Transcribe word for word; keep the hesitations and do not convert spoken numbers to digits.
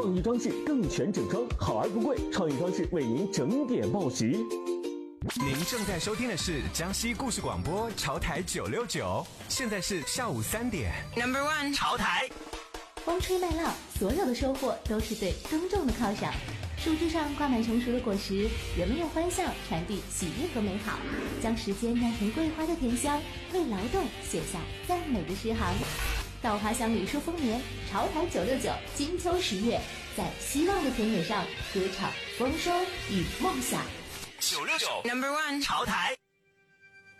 创意装饰更全整装，好而不贵，创意装饰为您整点报时。 您正在收听的是江西故事广播潮台九六九，现在是下午三点。 Number one， 潮台。 风吹麦浪，所有的收获都是对耕种的犒赏。树枝上挂满成熟的果实，人们用欢笑传递喜悦和美好，将时间酿成桂花的甜香，为劳动写下赞美的诗行。稻花香里说丰年，潮台九六九金秋十月，在希望的田野上歌唱丰收与梦想。 九六九 Number one， 潮台。